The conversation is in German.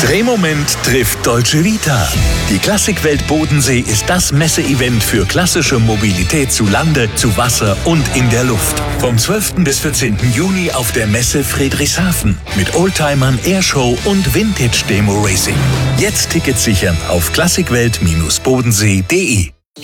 Drehmoment trifft Deutsche Vita. Die Klassikwelt Bodensee ist das Messeevent für klassische Mobilität zu Lande, zu Wasser und in der Luft. Vom 12. bis 14. Juni auf der Messe Friedrichshafen mit Oldtimern, Airshow und Vintage Demo Racing. Jetzt Tickets sichern auf klassikwelt-bodensee.de.